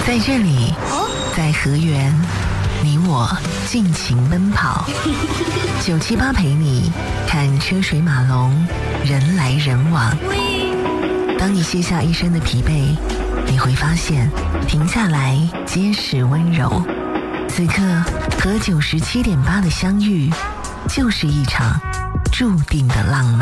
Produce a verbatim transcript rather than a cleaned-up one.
在这里，在河源，你我尽情奔跑。九七八陪你看车水马龙，人来人往。当你卸下一身的疲惫，你会发现，停下来皆是温柔。此刻和九十七点八的相遇，就是一场注定的浪漫。